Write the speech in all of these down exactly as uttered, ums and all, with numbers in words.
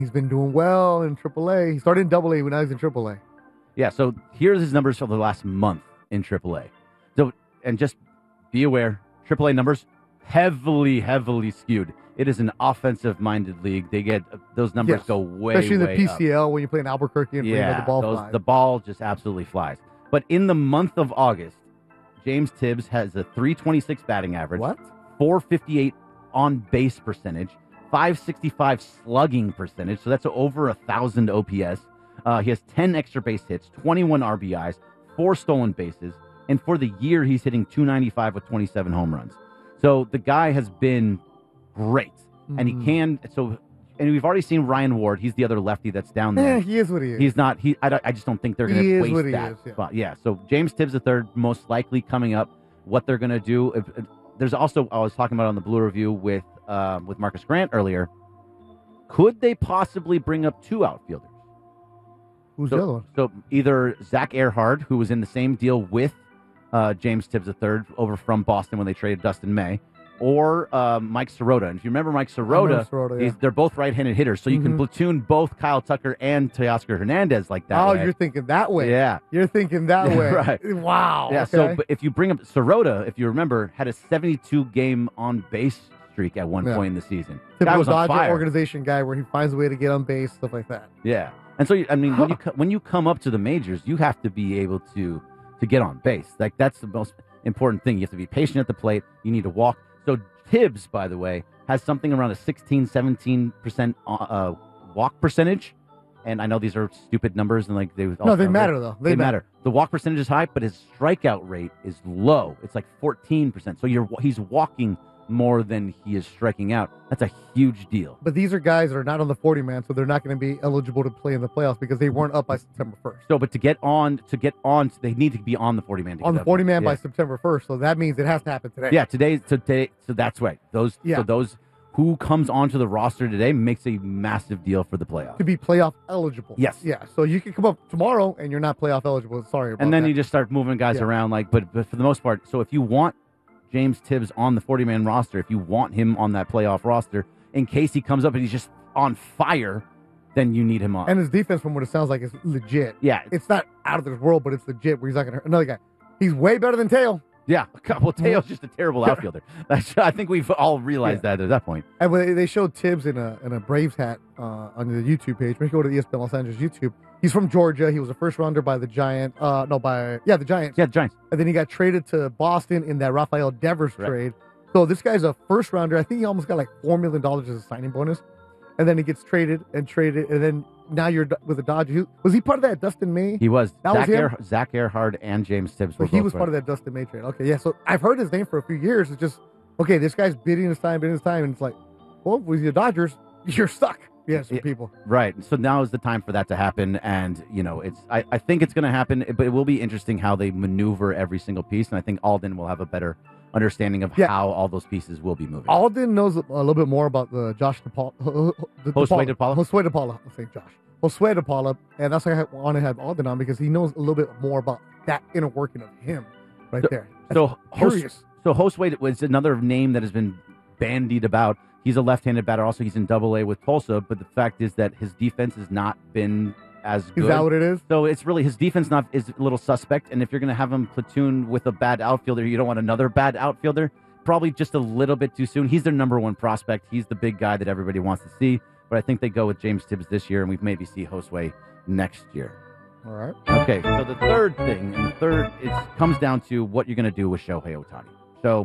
He's been doing well in triple A. He started in double A when I was in triple A. Yeah, so here's his numbers for the last month in triple A. So, and just be aware, triple A numbers heavily, heavily skewed. It is an offensive-minded league. They get those numbers Yes. go way, Especially in the way P C L up. when you play in Albuquerque and Yeah, the ball those, flies. the ball just absolutely flies. But in the month of August, James Tibbs has a three twenty-six batting average. What? four fifty-eight on base percentage, five sixty-five slugging percentage. So that's over a thousand O P S. Uh, he has ten extra base hits, twenty-one R B Is, four stolen bases, and for the year he's hitting two ninety-five with twenty-seven home runs. So the guy has been great, mm-hmm. and he can. So, and we've already seen Ryan Ward. He's the other lefty that's down there. Yeah, he is what he is. He's not. He. I, I just don't think they're going to waste what he that is, yeah. spot. Yeah. So James Tibbs the third, most likely coming up. What they're going to do. If, if, there's also I was talking about on the Blue Review with um, with Marcus Grant earlier. Could they possibly bring up two outfielders? Who's so, the other one? So either Zach Earhart, who was in the same deal with uh, James Tibbs the third over from Boston when they traded Dustin May, or uh, Mike Sirota. And if you remember Mike Sirota, Sirota yeah. he's, they're both right-handed hitters, so you mm-hmm. can platoon both Kyle Tucker and Teoscar Hernandez like that. Oh, way. you're thinking that way. Yeah. You're thinking that way. Right. Wow. Yeah, okay. so but if you bring up Sirota, if you remember, had a seventy-two game on-base streak at one yeah. point in the season. Typical Guy was on Dodger fire. organization guy where he finds a way to get on base, stuff like that. Yeah. And so, I mean, when you co- when you come up to the majors, you have to be able to to get on base. Like, that's the most important thing. You have to be patient at the plate. You need to walk. So Tibbs, by the way, has something around a sixteen, seventeen percent uh, walk percentage. And I know these are stupid numbers, and like they no, they matter though. They, they matter. matter. The walk percentage is high, but his strikeout rate is low. It's like fourteen percent. So you're he's walking more than he is striking out. That's a huge deal. But these are guys that are not on the forty man, so they're not going to be eligible to play in the playoffs because they weren't up by September first. So, but to get on, to get on, they need to be on the forty man. On the forty man yeah. by September first, so that means it has to happen today. Yeah, today, today. So that's right. Those, yeah. so those who comes onto the roster today makes a massive deal for the playoffs. To be playoff eligible. Yes. Yeah. So you can come up tomorrow and you're not playoff eligible. Sorry about And then that. you just start moving guys yeah. around, like, but but for the most part, so if you want James Tibbs on the forty man roster, if you want him on that playoff roster, in case he comes up and he's just on fire, then you need him on. And his defense, from what it sounds like, is legit. Yeah. It's not out of this world, but it's legit where he's not going to hurt another guy. He's way better than Teo. Yeah. Well, Teo's just a terrible outfielder. That's, I think we've all realized yeah. that at that point. And when they showed Tibbs in a in a Braves hat uh, on the YouTube page, when you go to the E S P N Los Angeles YouTube, he's from Georgia. He was a first rounder by the Giant. Uh, no, by, yeah, the Giants. Yeah, the Giants. And then he got traded to Boston in that Rafael Devers right. trade. So this guy's a first rounder. I think he almost got like four million dollars as a signing bonus. And then he gets traded and traded. And then now you're with the Dodgers. Was he part of that Dustin May? He was. That Zach, was him? Ear, Zach Earhart and James Tibbs were So he both was part right. of that Dustin May trade. Okay, yeah. So I've heard his name for a few years. It's just, okay, this guy's bidding his time, bidding his time. And it's like, well, with your Dodgers, you're stuck. Yes, yeah, people. Right. So now is the time for that to happen. And, you know, it's I, I think it's going to happen, but it will be interesting how they maneuver every single piece. And I think Alden will have a better understanding of yeah. how all those pieces will be moving. Alden knows a little bit more about the Josh DePaula. The Josue DePaula? Josue DePaula. I'll say Josh. Josue DePaula. And that's why I want to have Alden on, because he knows a little bit more about that inner working of him right so, there. That's so, curious. So Josue was another name that has been bandied about. He's a left-handed batter. Also, he's in Double A with Tulsa. But the fact is that his defense has not been as good. Is that what it is? So it's really his defense not is a little suspect. And if you're going to have him platoon with a bad outfielder, you don't want another bad outfielder. Probably just a little bit too soon. He's their number one prospect. He's the big guy that everybody wants to see. But I think they go with James Tibbs this year, and we maybe see Josue next year. All right. Okay. So the third thing, and the third, it comes down to what you're going to do with Shohei Ohtani. So,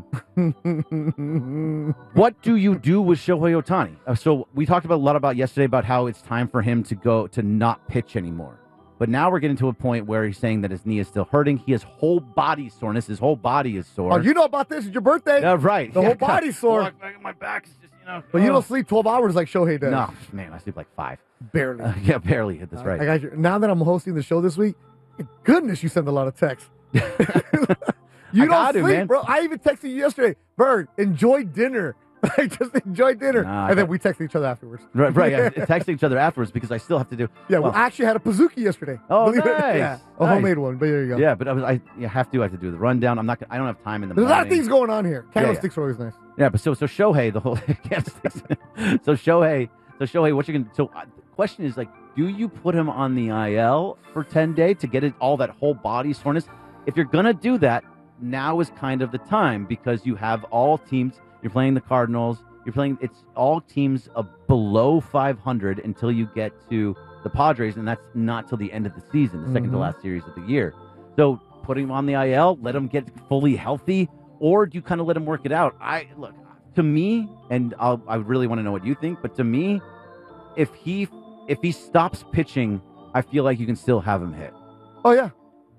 what do you do with Shohei Ohtani? Uh, so, we talked about a lot about yesterday about how it's time for him to go to not pitch anymore. But now we're getting to a point where he's saying that his knee is still hurting. He has whole body soreness. His whole body is sore. Oh, you know about this? It's your birthday. Yeah, right. The yeah, whole body's sore. Well, my back is just, you know. But oh. you don't sleep twelve hours like Shohei does. No, man, I sleep like five. Barely. Uh, yeah, barely. That's right. I got you. Now that I'm hosting the show this week, goodness, you send a lot of texts. You I don't got sleep, it, man. bro. I even texted you yesterday. Bird, enjoy dinner. Like, just enjoy dinner. Nah, and then got... we texted each other afterwards. Right, right. Yeah, texting each other afterwards because I still have to do. Yeah, well, we actually had a Pizookie yesterday. Oh, Believe nice. It? Yeah, a nice. homemade one. But there you go. Yeah, but I was I you have to I have to do the rundown. I'm not. I don't have time in the There's morning. a lot of things going on here. Candlesticks yeah, yeah. are always nice. Yeah, but so so Shohei, the whole candlesticks. so Shohei, so Shohei, what you can? So uh, question is, like, do you put him on the I L for ten days to get it, all that whole body soreness? If you're going to do that, now is kind of the time because you have all teams. You're playing the Cardinals. You're playing, it's all teams uh, below five hundred until you get to the Padres, and that's not till the end of the season, the second mm-hmm. to last series of the year. So put him on the I L, let him get fully healthy, or do you kind of let him work it out? I look, to me, and I'll, I really want to know what you think, but to me, if he if he stops pitching, I feel like you can still have him hit. Oh, yeah.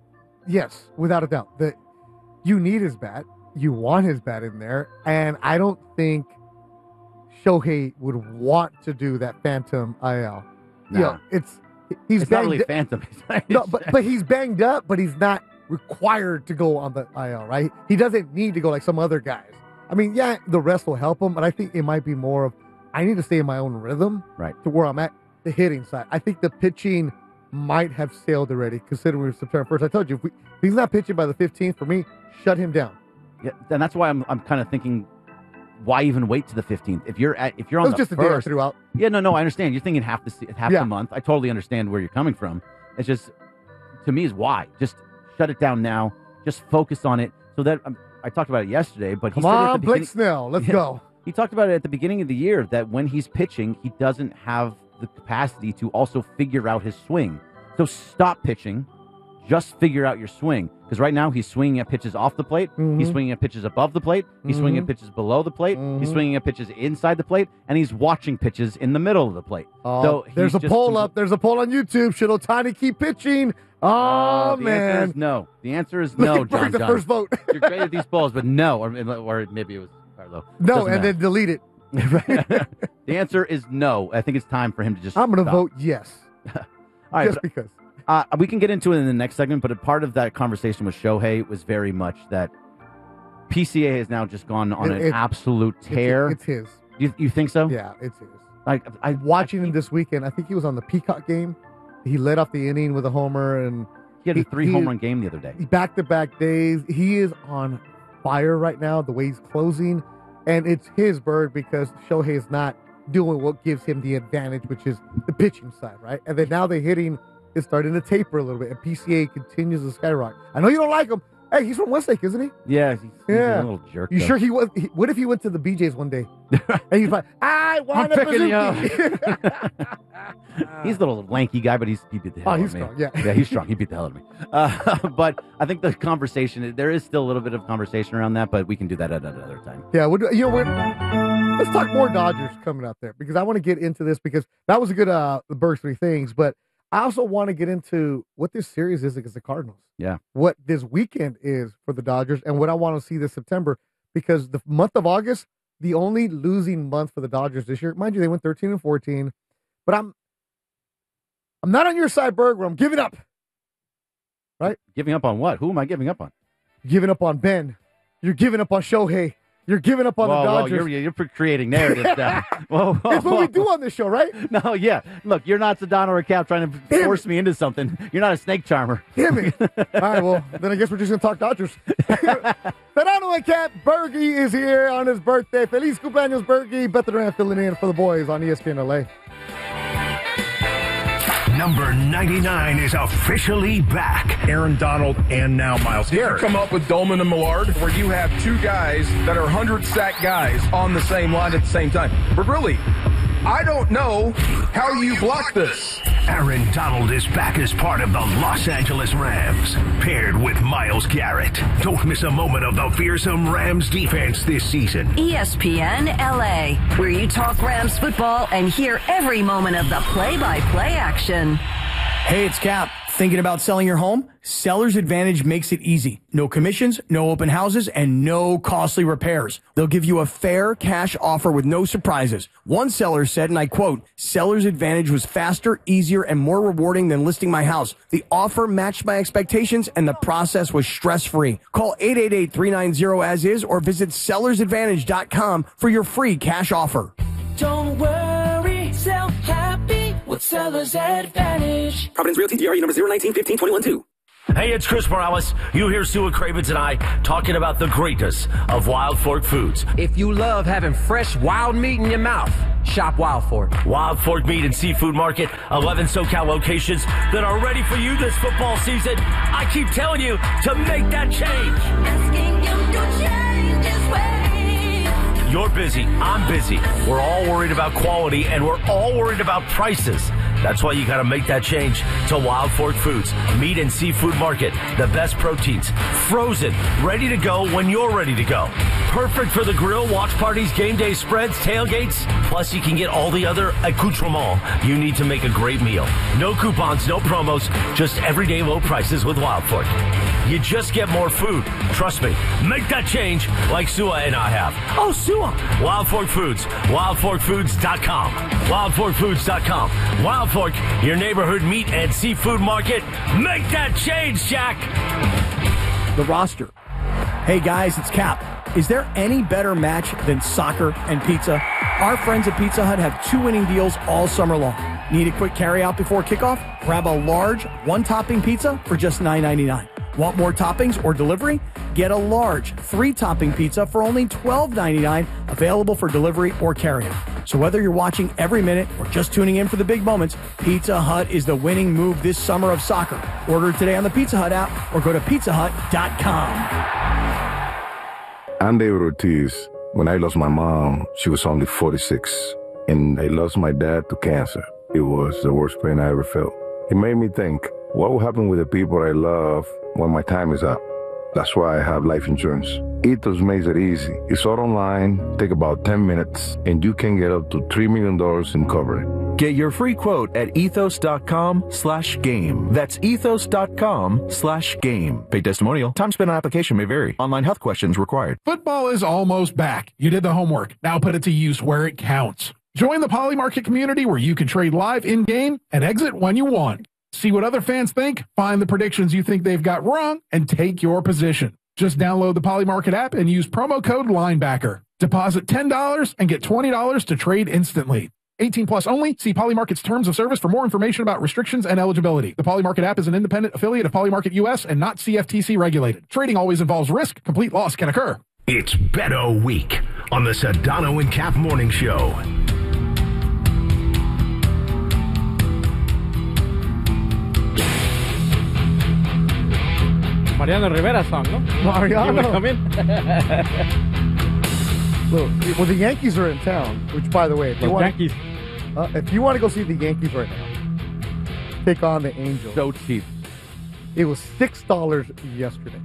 Yes, without a doubt. The, you need his bat. You want his bat in there. And I don't think Shohei would want to do that phantom I L. Nah. You know, it's he's it's not really up. phantom. no, but but he's banged up, but he's not required to go on the I L, right? He doesn't need to go like some other guys. I mean, yeah, the rest will help him, but I think it might be more of I need to stay in my own rhythm, right, to where I'm at. The hitting side, I think the pitching might have sailed already, considering we're September first. I told you, if, we, if he's not pitching by the fifteenth, for me, shut him down. Yeah, and that's why I'm I'm kind of thinking, why even wait to the fifteenth? If you're at if you're on it was the just first, a day or two out. Yeah, no, no, I understand. You're thinking half the half yeah. the month. I totally understand where you're coming from. It's just, to me, is why just shut it down now. Just focus on it. So that um, I talked about it yesterday, but come he said on, at the Blake Snell, let's yeah, go. He talked about it at the beginning of the year that when he's pitching, he doesn't have the capacity to also figure out his swing. So stop pitching, just figure out your swing. Because right now he's swinging at pitches off the plate, mm-hmm. he's swinging at pitches above the plate, he's mm-hmm. swinging at pitches below the plate, mm-hmm. he's swinging at pitches inside the plate, and he's watching pitches in the middle of the plate. Oh, so there's a poll compl- up. There's a poll on YouTube. Should Ohtani keep pitching? Oh, uh, the man. Answer is no. The answer is no, John the John. first vote. You're great at these polls, but no. Or, or maybe it was Carlo. No, Doesn't and matter. then delete it. The answer is no. I think it's time for him to just I'm going to stop. vote yes. All right, just but, because. Uh, we can get into it in the next segment, but a part of that conversation with Shohei was very much that P C A has now just gone on it, an it, absolute tear. It's, it's his. You, you think so? Yeah, it's his. Like I watching I, him this weekend. I think he was on the Peacock game. He led off the inning with a homer, and he had a three he, home run game the other day. Back to back days. He is on fire right now. The way he's closing, and it's his bird because Shohei is not doing what gives him the advantage, which is the pitching side, right? And then now the hitting is starting to taper a little bit, and P C A continues to skyrocket. I know you don't like him. Hey, he's from Westlake, isn't he? Yeah, he's, he's yeah. a little jerk. You though. sure he was? He, what if he went to the B J's one day and he's like, "I want I'm a picking you Bazooki." He's a little lanky guy, but he's he beat the hell oh, out he's of me. strong. Yeah, yeah, he's strong. He beat the hell out of me. Uh, but I think the conversation, there is still a little bit of conversation around that, but we can do that at another time. Yeah, we'll, you know, we're, let's talk more Dodgers coming out there because I want to get into this because that was a good uh, the Berg three things, but I also want to get into what this series is against the Cardinals. Yeah, what this weekend is for the Dodgers, and what I want to see this September because the month of August, the only losing month for the Dodgers this year. Mind you, they went thirteen and fourteen, but I'm. I'm not on your side, Berg, where I'm giving up. Right? Giving up on what? Who am I giving up on? Giving up on Ben. You're giving up on Shohei. You're giving up on whoa, the Dodgers. Whoa, you're, you're creating narratives now. Whoa, whoa, it's what whoa. we do on this show, right? No, yeah. Look, you're not Sedano or Cap trying to Damn force it. me into something. You're not a snake charmer. Damn it. All right, well, then I guess we're just going to talk Dodgers. Sedano and Cap, Bergie is here on his birthday. Feliz cumpleaños, Bergie. Beth Duran filling in for the boys on E S P N L A. Number ninety-nine is officially back. Aaron Donald and now Miles Garrett. Come up with Dolman and Millard, where you have two guys that are one hundred sack guys on the same line at the same time. But really, I don't know how you block this. Aaron Donald is back as part of the Los Angeles Rams, paired with Myles Garrett. Don't miss a moment of the fearsome Rams defense this season. E S P N L A, where you talk Rams football and hear every moment of the play-by-play action. Hey, it's Cap. Thinking about selling your home? Seller's Advantage makes it easy. No commissions, no open houses, and no costly repairs. They'll give you a fair cash offer with no surprises. One seller said, and I quote, "Seller's Advantage was faster, easier, and more rewarding than listing my house. The offer matched my expectations, and the process was stress-free." Call eight eight eight, three nine zero as is or visit sellers advantage dot com for your free cash offer. Don't worry, sell happy with Seller's Advantage. Providence Realty, D R E number zero one nine one five two one two. Hey, it's Chris Morales. You hear Sue Cravens and I talking about the greatness of Wild Fork Foods. If you love having fresh wild meat in your mouth, shop Wild Fork. Wild Fork Meat and Seafood Market, eleven SoCal locations that are ready for you this football season. I keep telling you to make that change. Asking you to change his ways. You're busy. I'm busy. We're all worried about quality, and we're all worried about prices. That's why you got to make that change to Wild Fork Foods, Meat and Seafood Market. The best proteins, frozen, ready to go when you're ready to go. Perfect for the grill, watch parties, game day spreads, tailgates. Plus, you can get all the other accoutrements you need to make a great meal. No coupons, no promos, just everyday low prices with Wild Fork. You just get more food. Trust me. Make that change like Sua and I have. Oh, Sua. Wild Fork Foods. wild fork foods dot com. wild fork foods dot com. Wild Fork, your neighborhood meat and seafood market. Make that change, Jack. The roster. Hey guys, it's Cap. Is there any better match than soccer and pizza? Our friends at Pizza Hut have two winning deals all summer long. Need a quick carryout before kickoff? Grab a large one-topping pizza for just nine ninety-nine. Want more toppings or delivery? Get a large three-topping pizza for only twelve ninety-nine, available for delivery or carryout. So whether you're watching every minute or just tuning in for the big moments, Pizza Hut is the winning move this summer of soccer. Order today on the Pizza Hut app or go to pizza hut dot com. I'm David Ortiz. When I lost my mom, she was only forty-six, and I lost my dad to cancer. It was the worst pain I ever felt. It made me think, what will happen with the people I love when my time is up? That's why I have life insurance. Ethos makes it easy. It's all online, take about ten minutes, and you can get up to three million dollars in coverage. Get your free quote at ethos.com slash game. That's ethos.com slash game. Paid testimonial. Time spent on application may vary. Online health questions required. Football is almost back. You did the homework. Now put it to use where it counts. Join the Poly Market community where you can trade live in-game and exit when you want. See what other fans think, find the predictions you think they've got wrong, and take your position. Just download the Poly Market app and use promo code LINEBACKER. Deposit ten dollars and get twenty dollars to trade instantly. eighteen plus only. See Poly Market's terms of service for more information about restrictions and eligibility. The Poly Market app is an independent affiliate of Poly Market U S and not C F T C regulated. Trading always involves risk. Complete loss can occur. It's Beto Week on the Sedano and Cap Morning Show. Mariano Rivera song, no? Mariano. You wanna come in? Look, well, the Yankees are in town, which, by the way, if you Los want, Yankees. Uh, if you want to go see the Yankees right now, take on the Angels. So cheap. It was six dollars yesterday.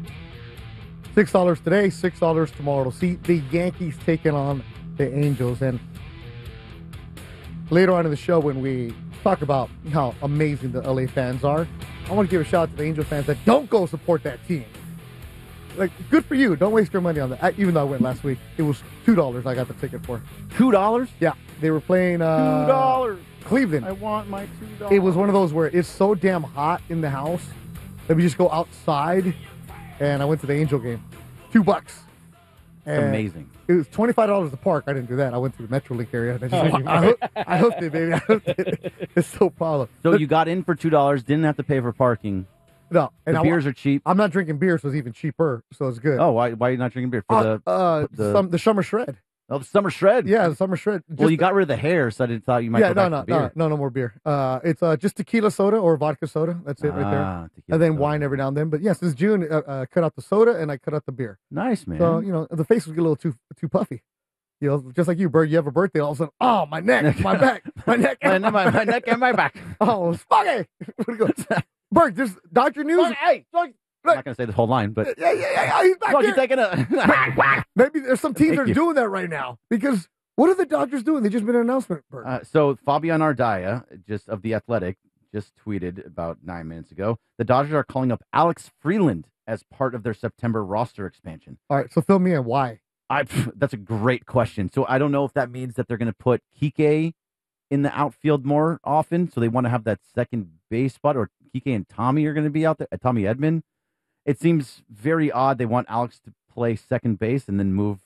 Six dollars today, six dollars tomorrow. See the Yankees taking on the Angels, and later on in the show when we talk about how amazing the L A fans are, I want to give a shout out to the Angel fans that don't go support that team. Like, good for you. Don't waste your money on that. I, even though I went last week, it was two dollars I got the ticket for. Two dollars? Yeah, they were playing uh, Two dollars. Cleveland. I want my two dollars. It was one of those where it's so damn hot in the house that we just go outside, and I went to the Angel game. Two bucks. And amazing. It was twenty-five dollars to park. I didn't do that. I went to the Metrolink area. And I, just, Oh, I, hooked, I hooked it, baby. I hooked it. It's so problem. So you got in for two dollars, didn't have to pay for parking. No, and the I, beers are cheap. I'm not drinking beer, so it's even cheaper. So it's good. Oh, why why are you not drinking beer? For uh, the uh, the, some, the summer shred. Oh, the summer shred. Yeah, the summer shred. Well, Just- you got rid of the hair, so I didn't thought you might yeah, go no, back no, to beer. no, no, no more beer. Uh, it's uh, just tequila soda or vodka soda. That's it right Ah, there. tequila And then soda. wine every now and then. But yes, this June, uh, uh, cut out the soda and I cut out the beer. Nice, man. So, you know, the face was a little too too puffy. You know, just like you, Bird, you have a birthday, all of a sudden, oh, my neck, my back, my neck, my, my, my neck and my back. Oh, Spuggy. Bird, there's Doctor News. Hey, I'm not going to say this whole line, but Yeah, yeah, yeah, yeah, he's back Look, there. you're taking a... Maybe there's some teams Thank that are you. doing that right now because what are the Dodgers doing? They just made an announcement, Bird. Uh, so Fabian Ardaya, just of The Athletic, just tweeted about nine minutes ago, the Dodgers are calling up Alex Freeland as part of their September roster expansion. All right, so fill me in. Why? I, pff, that's a great question. So I don't know if that means that they're going to put Kike in the outfield more often, so they want to have that second base spot, or Kike and Tommy are going to be out there, uh, Tommy Edman. It seems very odd they want Alex to play second base and then move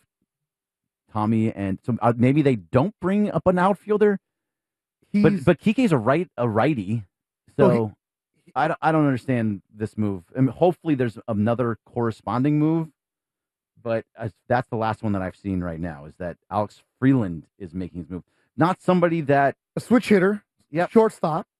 Tommy, and so uh, maybe they don't bring up an outfielder. He's, But but Kike's a right a righty, so Well, I don't, I don't understand this move. I mean, hopefully there's another corresponding move, but as, that's the last one that I've seen right now is that Alex Freeland is making his move. Not somebody that a switch hitter, yep. shortstop.